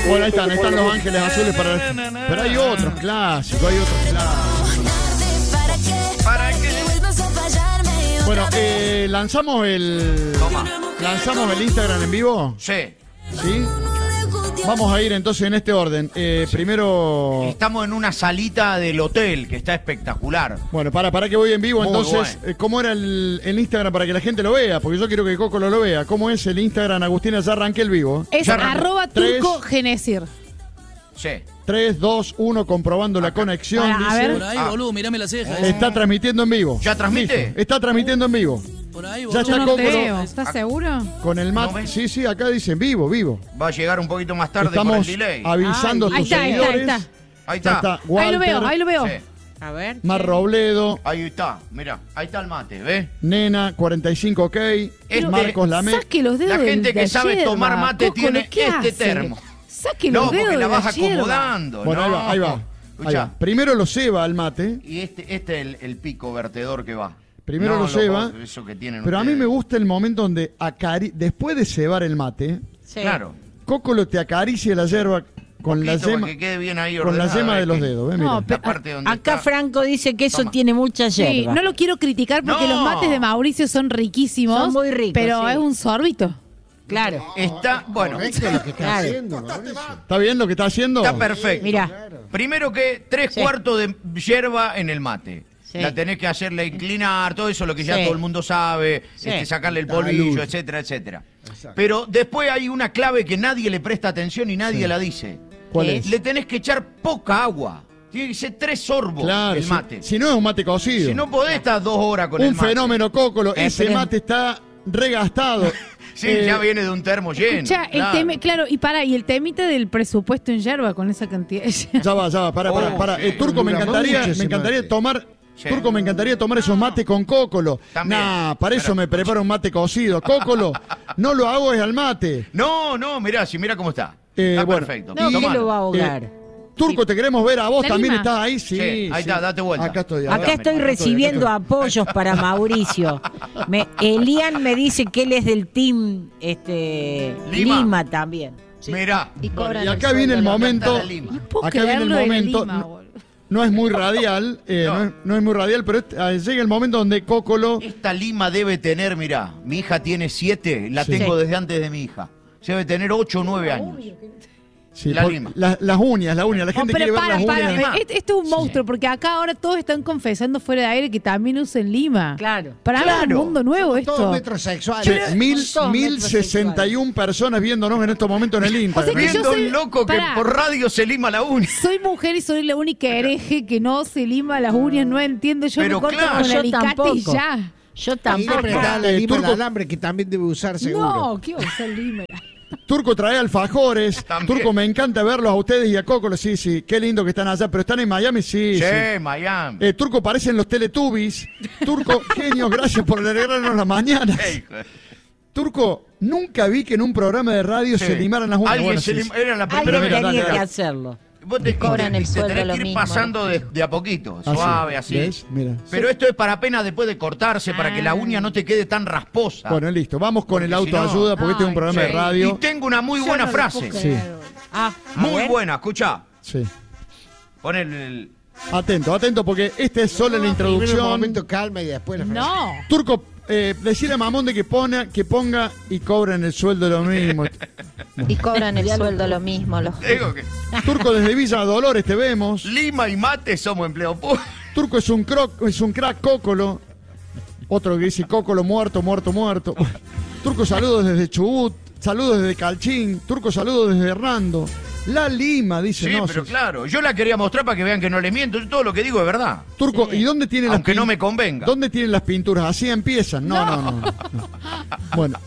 Bueno, ahí están los ángeles azules para... Pero hay otros clásicos, ¿Para qué? Bueno, ¿lanzamos el Instagram en vivo? Sí. ¿Sí? Vamos a ir entonces en este orden. Primero... Estamos en una salita del hotel que está espectacular. Bueno, para que voy en vivo. Muy Entonces, bueno. ¿cómo era el Instagram para que la gente lo vea? Porque yo quiero que Coco lo vea. ¿Cómo es el Instagram, Agustina? Ya arranqué el vivo. Es Ya arrancó. @turcogenesir. Sí. 3, 2, 1, comprobando la conexión. Para, a dice. ver. Por ahí, boludo, mirame las cejas. Está transmitiendo en vivo. ¿Ya transmite? Listo, está transmitiendo en vivo. Por ahí, Ya boludo. está Yo no Coco te veo. ¿Estás Acá. seguro? con el ¿No mate. ves? Sí, acá dice en vivo. Va a llegar un poquito más tarde Estamos por el delay. avisando a Ahí tus está, ahí está, ahí seguidores. está. Ahí Ya está. está Walter, Ahí lo veo. Sí. A ver. Mar Robledo, Ahí está. Mirá, ahí está el mate, ¿ves? Nena, 45 OK, Marcos Lamé. Saque los dedos La gente de que sabe yerba, tomar mate Coco, tiene ¿qué este hace? termo. Saque No, los dedos porque la de vas yerba. acomodando. Bueno, no. ahí va. Escuchá, Primero lo ceba al mate. y este es el pico vertedor que va. Primero No lo ceba. otros, eso que tienen Pero a mí ustedes. me gusta el momento donde después de cebar el mate, Sí. Claro. Coco lo te acaricia la yerba con la Poquito para yema, que quede bien ahí con la ordenada, yema de los que- dedos. No, Mira. La parte donde Acá está- Franco dice que eso Toma. tiene mucha Sí, yerba. no lo quiero criticar porque No. los mates de Mauricio son riquísimos. Son muy ricos, Pero sí. es un sorbito. Claro. Está, bueno, Correcto lo que está Claro. haciendo, Mauricio. ¿Está bien lo que está haciendo? está perfecto. Mira. Primero que 3/4 de yerba en el mate. Sí. La tenés que hacerle inclinar, todo eso lo que ya Sí. todo el mundo sabe, Sí. sacarle el Talud. polvillo, etcétera, etcétera. Exacto. Pero después hay una clave que nadie le presta atención y nadie la dice. ¿Cuál ¿Qué es? Le tenés que echar poca agua. Tiene que ser 3 sorbos Claro, el mate. si no es un mate cocido. Si no podés estar 2 horas con el Un mate. fenómeno, Cócolo. Ese pero- mate está regastado. Sí, ya viene de un termo lleno. Escucha, claro. y el temita del presupuesto en yerba con esa cantidad de yerba. Ya va, para. Oh, sí. Turco, me Dura encantaría, mucho ese me encantaría mate. tomar. Sí. Turco, me encantaría tomar esos mates con cócolo. También. Nah, para eso Pero- me preparo un mate cocido. Cócolo, no lo hago es al mate. No, mirá cómo está. Está bueno. perfecto. No, ¿qué Tomalo. lo va a ahogar? Turco, te queremos ver a vos, ¿La también lima? estás ahí, sí. Sí, ahí está, date vuelta. Acá estoy. Acá estoy mirá, recibiendo apoyos para Mauricio. Elian me dice que él es del team Lima. Lima también. Mirá. Y cobran Y acá viene el sueldo, momento. la lima. No puedo Acá viene el creerlo de la momento. Lima, boludo. No es muy radial, no es muy radial, pero llega el momento donde Cócolo. Esta lima debe tener, mirá, mi hija tiene 7, la Sí. tengo desde antes de mi hija. Debe tener 8 o 9 años. Sí, La por- lima. las uñas, la No, gente pero quiere ver las para, uñas. esto es un monstruo, porque acá ahora todos están confesando fuera de aire que también usan Lima. Claro. Para mí es un Claro. mundo nuevo Todos esto. metrosexuales. Che, Son 1061 personas viéndonos en estos momentos en el Instagram. que yo Viendo soy- un loco que pará. por radio se lima la uña. Soy mujer y soy la única hereje que no se lima las uñas, no entiendo. Yo Pero me corto claro, con el yo alicate y tampoco. ya. Yo Ahí tampoco. le apretaba la lima al Turco- alambre que también debe usar seguro. No, ¿qué va a usar lima? Turco trae alfajores. También. Turco, me encanta verlos a ustedes y a Cócolo. Sí, qué lindo que están allá. Pero están en Miami, sí. Che, Miami. Turco, parecen los Teletubbies. Turco, genio, gracias por alegrarnos la mañana. Ey, hijo de- Turco, nunca vi que en un programa de radio Sí. se limaran las uñas. Alguien Bueno, se sí, lim- Era la Alguien primera mira, vez. tenía dale, que dale. hacerlo. Vos Y cobran el te sueldo tenés lo que ir mismo, pasando ¿no? de a poquito, Así. suave, así. ¿Ves? Mira. Pero esto es para apenas después de cortarse, para que la uña no te quede tan rasposa. Bueno, listo. Vamos con el Porque si no- autoayuda porque este es un programa de Sí. radio. Y tengo una muy buena frase. Sí, Ah, a Muy ver. buena, escuchá. sí. Pon el... Atento, porque esta es solo la Primero un introducción. momento calma y después la frase. No. Turco, decirle a Mamón de que ponga y cobren el sueldo lo mismo. Y cobran el sueldo lo mismo. Digo que Turco, desde Villa Dolores te vemos. Lima y mate somos empleados públicos. Turco es un crack Cócolo. Otro que dice Cócolo muerto. Turco, saludos desde Chubut. Saludos desde Calchín. Turco, saludos desde Hernando. La Lima, dice Sí, no. pero claro, yo la quería mostrar para que vean que no le miento. Yo todo lo que digo es verdad. Turco, ¿y dónde tienen Aunque las no me convenga. ¿Dónde tienen las pinturas? Así empiezan. No. Bueno.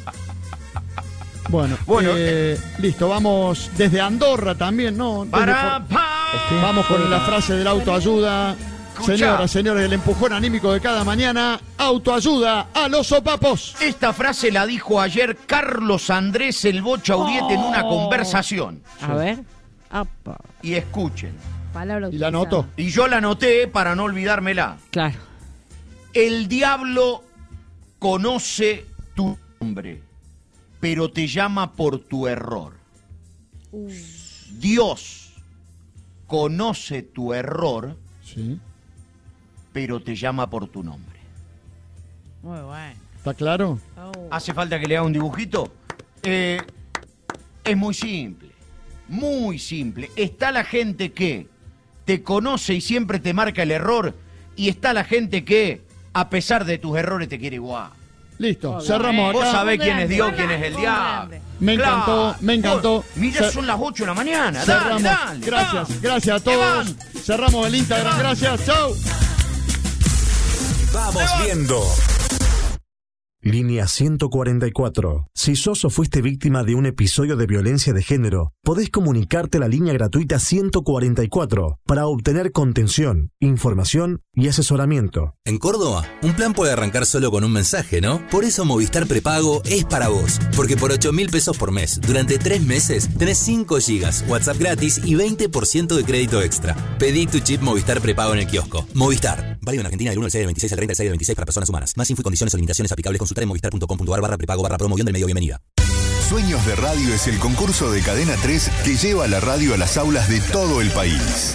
Bueno, listo, vamos desde Andorra también, ¿no? Vamos con la frase del autoayuda. Escuchá. Señoras, señores, el empujón anímico de cada mañana. Autoayuda a los sopapos. Esta frase la dijo ayer Carlos Andrés el Bocha Uriete en una conversación. A ver. Apa. Y escuchen. Palabra Y la utilizada. anotó. Y yo la anoté para no olvidármela. Claro. El diablo conoce tu nombre, pero te llama por tu error. Dios conoce tu error, Sí. pero te llama por tu nombre. Muy bueno. ¿Está claro? ¿Hace falta que le haga un dibujito? Es muy simple, muy simple. Está la gente que te conoce y siempre te marca el error, y está la gente que, a pesar de tus errores, te quiere igual. Listo, cerramos Vos acá. sabés quién es Dios, Grande, quién es el muy diablo. grande. Me encantó, Claro. me encantó. Vos, mirá, son las 8 de la mañana. Cerramos. Dale, dale. Gracias, vamos. gracias a todos. Iván. Cerramos el Instagram, gracias. Chau. Vamos viendo. Línea 144. Si sos o fuiste víctima de un episodio de violencia de género, podés comunicarte a la línea gratuita 144 para obtener contención, información y asesoramiento. En Córdoba, un plan puede arrancar solo con un mensaje, ¿no? Por eso Movistar Prepago es para vos. Porque por 8.000 pesos por mes, durante 3 meses, tenés 5 gigas, WhatsApp gratis y 20% de crédito extra. Pedí tu chip Movistar Prepago en el kiosco. Movistar. Válido en Argentina del 1 al 6 del 26 al 30 del 6 del 26 para personas humanas. Más info y condiciones o limitaciones aplicables. Consultar en movistar.com.ar/prepago/promo del medio. Bienvenida. Sueños de Radio es el concurso de Cadena 3 que lleva la radio a las aulas de todo el país.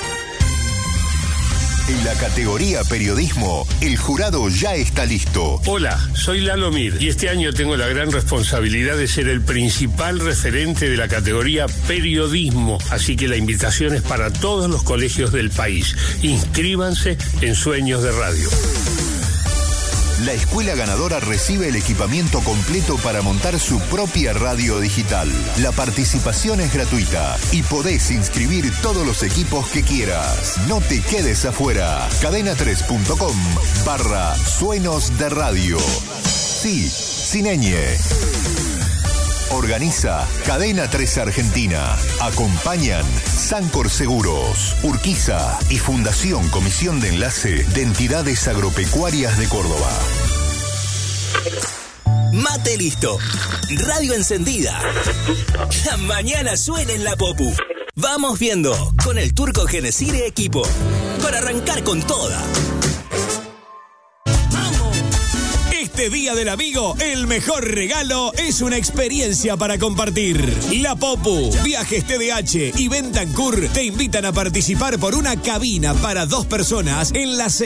En la categoría periodismo, el jurado ya está listo. Hola, soy Lalo Mir y este año tengo la gran responsabilidad de ser el principal referente de la categoría periodismo, así que la invitación es para todos los colegios del país. Inscríbanse en Sueños de Radio. La escuela ganadora recibe el equipamiento completo para montar su propia radio digital. La participación es gratuita y podés inscribir todos los equipos que quieras. No te quedes afuera. cadena3.com/suenos de radio. Sí, sin ñ. Organiza Cadena 3 Argentina. Acompañan Sancor Seguros, Urquiza y Fundación Comisión de Enlace de Entidades Agropecuarias de Córdoba. Mate listo. Radio encendida. La mañana suena en la Popu. Vamos viendo con el Turco Genesire equipo. Para arrancar con toda. Este Día del Amigo, el mejor regalo es una experiencia para compartir. La Popu, Viajes TDH y Bentancur te invitan a participar por una cabina para 2 personas en la